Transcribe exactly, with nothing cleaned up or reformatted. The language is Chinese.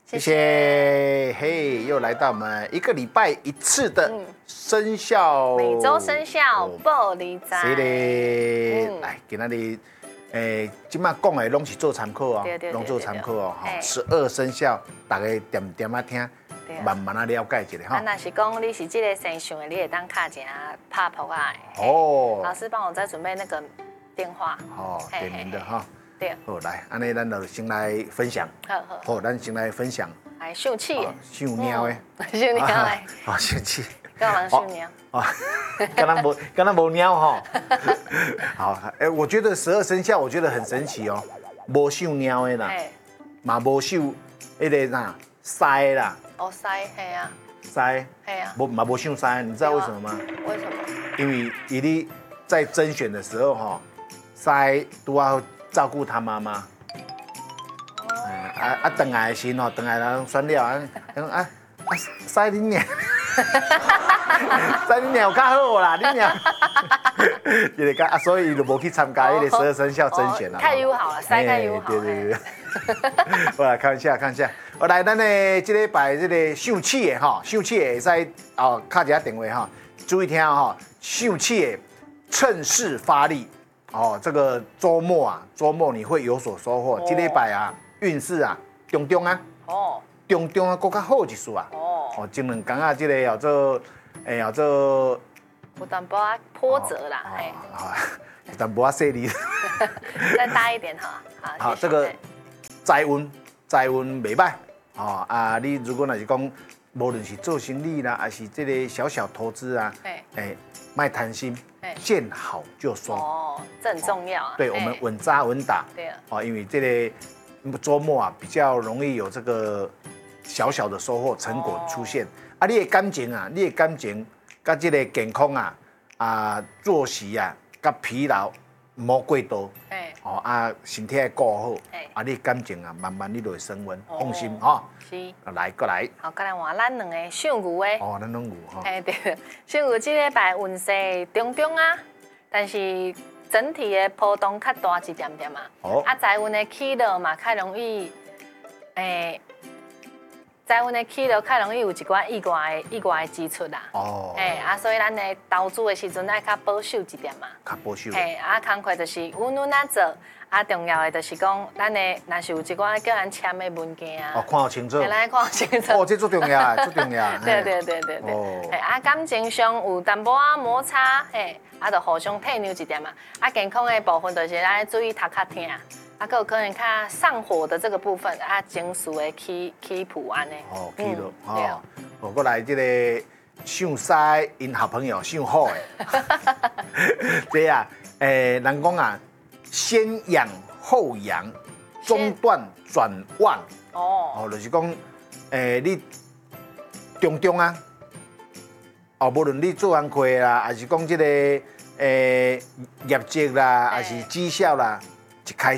谢谢。嘿，又来到我们一个礼拜一次的生肖， 每周生肖报理财。 是的，来给那里。诶，即马讲的拢是做参考哦，拢做参考哦。哈，十二生肖，大家点点啊听，慢慢啊了解一下哈。 啊，若是讲你是这个生肖的，你会当卡一下拍扑啊。 哦。 老师帮我再准备那个电话。 哦，点名的哈。 对。 好，来，安尼咱就先来分享。 好好。 好，咱先来分享。 来秀气。 秀猫的。 秀猫的。 好，秀气。 干嘛秀猫？ 啊，刚刚无，刚刚无鸟哈。好，哎，我觉得十二生肖，我觉得很神奇哦，无秀鸟的啦，嘛无秀那个啥狮啦。 哦，狮，嘿啊。 狮。 嘿啊。 无嘛无秀狮，你知道为什么吗？ 为什么？ 因为伊哩在甄选的时候哈，狮都要照顾他妈妈。哎啊啊，等来的时吼，等来人选了啊，啊啊狮你娘。三鸟较好啦，你鸟，一个甲啊，所以就无去参加迄个十二生肖甄选啦。 太友好了，塞太友好。 对对对。我来看一下，看一下。我来，咱的这礼拜这个秀气的哈，秀气的会使哦，卡一下电话哈，注意听哈，秀气的趁势发力哦。这个周末啊，周末你会有所收获。这礼拜啊，运势啊，中中啊。哦。中中啊，更较好一丝啊。哦。哦，前两天啊，这个叫做。哎呀，这有淡薄啊波折啦，哎， 有淡薄啊细腻， 再大一点哈。 好，这个财运财运袂歹哦啊，你如果若是讲，无论是做生意啦，还是这个小小投资啊，哎，卖贪心，见好就收。哦， 这很重要啊。 对，我们稳扎稳打。 对啊。 哦，因为这个周末啊，比较容易有这个小小的收获成果出现。啊，你的感情啊，你的感情，甲这个健康啊，啊作息啊，甲疲劳唔好过度，哎，哦啊，身体要顾好，哎，啊，你的感情啊，慢慢你就会升温，放心哈。是。来，过来。 好，过来换咱两个属牛的。 哦，咱拢牛哈。 哎，对，属牛这礼拜运势中中啊，但是整体的波动较大一点点嘛。哦。啊，财运的起落嘛，较容易，诶。财运的起落较容易有一寡意外的意外的支出啦。哦。哎啊，所以咱的投资的时阵爱较保守一点嘛。 较保守。 哎啊，工课就是稳稳啊做，啊重要的就是讲，咱的若是有一寡叫人签的文件啊。 哦，看好清楚。 咱看好清楚。 哦，这最重要，最重要。 对对对对对。哦。哎啊，感情上有淡薄啊摩擦，嘿，啊，就互相体谅一点嘛。啊，健康的部分就是咱注意头壳疼。啊，还有可能看上火的这个部分啊，情绪的起起伏安呢。 哦，起落哦，我过来这个姓狮因好朋友姓好的，对啊，诶，人讲啊，先养后扬，中断转旺。哦，哦，就是讲，诶，你中中啊，哦，无论你做工课啦，还是讲这个诶业绩啦，还是绩效啦。一开